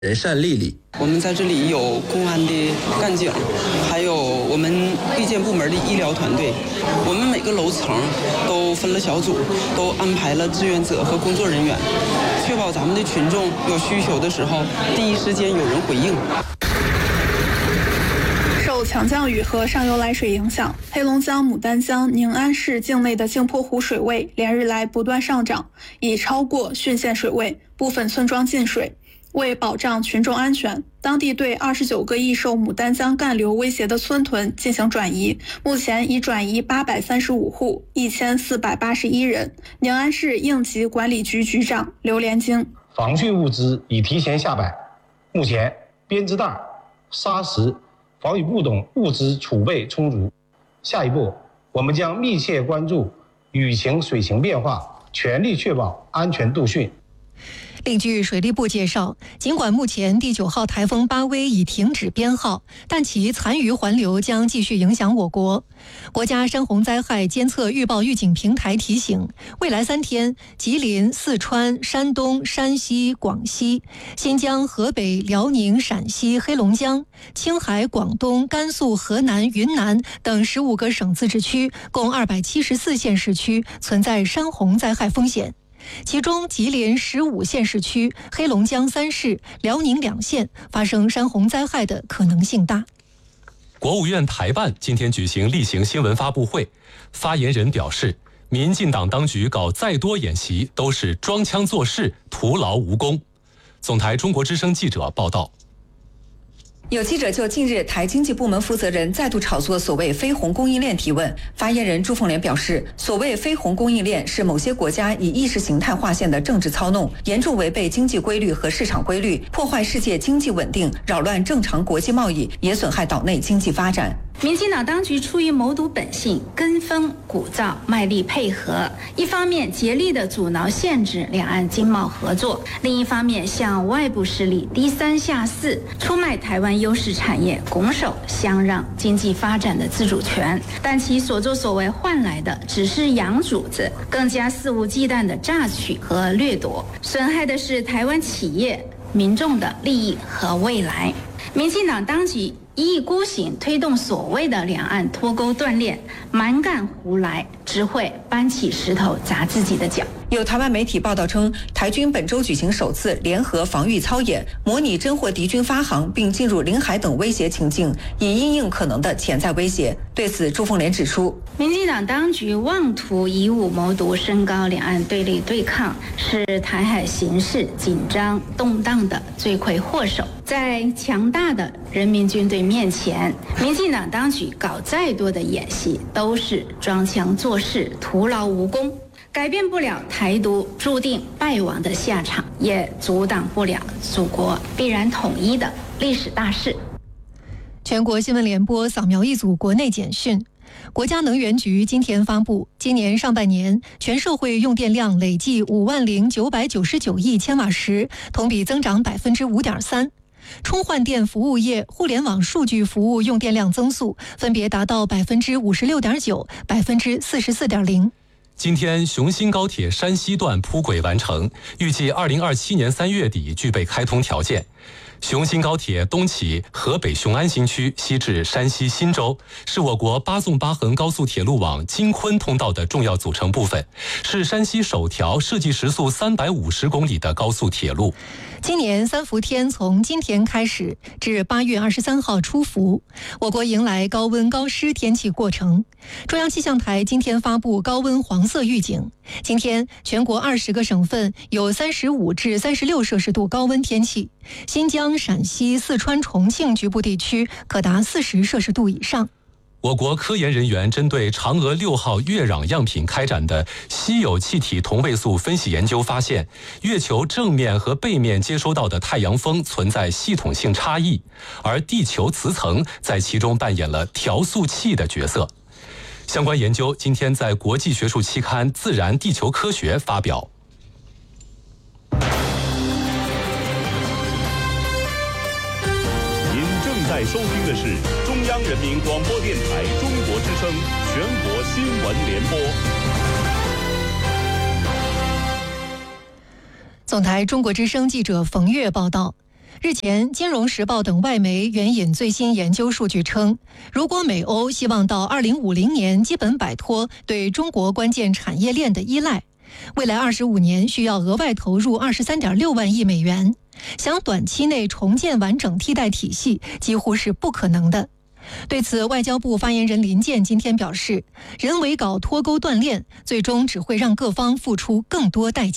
人善丽丽。 我们在这里有公安的干警，还有我们卫健部门的医疗团队。我们每个楼层都分了小组，都安排了志愿者和工作人员，确保咱们的群众有需求的时候，第一时间有人回应。 受强降雨和上游来水影响，黑龙江牡丹江宁安市境内的镜泊湖水位连日来不断上涨，已超过汛限水位，部分村庄进水。为保障群众安全，当地对29个易受牡丹江干流威胁的村屯进行转移，目前已转移835户，1481人。宁安市应急管理局局长刘连京： 防汛物资已提前下摆，目前编织袋、沙石、防雨布等物资储备充足。下一步，我们将密切关注雨情水情变化，全力确保安全度汛。 另据水利部介绍，尽管目前第9号台风巴威已停止编号，但其残余环流将继续影响我国。国家山洪灾害监测预报预警平台提醒，未来3天，吉林、四川、山东、山西、广西、新疆、河北、辽宁、陕西、黑龙江、青海、广东、甘肃、河南、云南等15个省自治区，共274县市区存在山洪灾害风险。其中吉林15县市区、黑龙江3市、辽宁2县发生山洪灾害的可能性大。 国务院台办今天举行例行新闻发布会，发言人表示，民进党当局搞再多演习都是装腔作势，徒劳无功。总台中国之声记者报道。 有记者就近日台经济部门负责人再度炒作所谓非红供应链提问，发言人朱凤莲表示，所谓非红供应链是某些国家以意识形态划线的政治操弄，严重违背经济规律和市场规律，破坏世界经济稳定，扰乱正常国际贸易，也损害岛内经济发展。 民进党当局出于谋独本性，跟风鼓噪，卖力配合，一方面竭力地阻挠限制两岸经贸合作，另一方面向外部势力低三下四，出卖台湾优势产业，拱手相让经济发展的自主权。但其所作所为换来的只是养主子，更加肆无忌惮的榨取和掠夺，损害的是台湾企业、民众的利益和未来。民进党当局一意孤行推动所谓的两岸脱钩断链，蛮干胡来，只会搬起石头砸自己的脚。 有台湾媒体报道称，台军本周举行首次联合防御操演，模拟侦获敌军发航并进入领海等威胁情境，以因应可能的潜在威胁。对此，朱凤莲指出， 民进党当局妄图以武谋独，升高两岸对立对抗，是台海形势紧张动荡的罪魁祸首。在强大的人民军队面前，民进党当局搞再多的演习都是装腔作势，徒劳无功，改变不了台独注定败亡的下场，也阻挡不了祖国必然统一的历史大势。 全国新闻联播扫描一组国内简讯。国家能源局今天发布，今年上半年全社会用电量累计50999亿千瓦时，同比增长5.3%。充换电服务业、互联网数据服务用电量增速分别达到56.9%、44.0%。 今天，雄新高铁山西段铺轨完成，预计2027年3月底具备开通条件。雄新高铁东起河北雄安新区，西至山西忻州，是我国8纵8横高速铁路网京昆通道的重要组成部分，是山西首条设计时速350公里的高速铁路。 今年3伏天从今天开始至8月23号出伏，我国迎来高温高湿天气过程。中央气象台今天发布高温黄色预警，今天全国20个省份有35至36摄氏度高温天气，新疆、陕西、四川、重庆局部地区可达40摄氏度以上。 我国科研人员针对嫦娥6号月壤样品开展的稀有气体同位素分析研究发现，月球正面和背面接收到的太阳风存在系统性差异，而地球磁层在其中扮演了调速器的角色。相关研究今天在国际学术期刊《自然地球科学》发表。 您正在收听的是中央人民广播电台中国之声全国新闻联播。 总台中国之声记者冯月报道， 日前，《金融时报》等外媒援引最新研究数据称，如果美欧希望到2050年基本摆脱对中国关键产业链的依赖，未来25年需要额外投入23.6万亿美元，想短期内重建完整替代体系几乎是不可能的。对此，外交部发言人林健今天表示，人为搞脱钩断链，最终只会让各方付出更多代价。